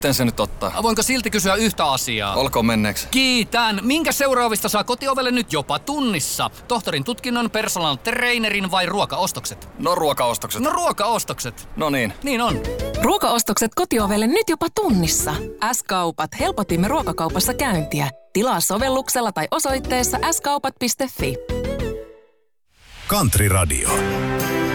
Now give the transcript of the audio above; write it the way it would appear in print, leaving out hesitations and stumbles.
Miten se nyt ottaa? Voinko silti kysyä yhtä asiaa? Olkoon menneeksi. Kiitän. Minkä seuraavista saa kotiovelle nyt jopa tunnissa? Tohtorin tutkinnon, personal trainerin vai ruokaostokset? No ruokaostokset. No ruokaostokset. No niin. Niin on. Ruokaostokset kotiovelle nyt jopa tunnissa. S-kaupat. Helpotimme ruokakaupassa käyntiä. Tilaa sovelluksella tai osoitteessa skaupat.fi. Country Radio.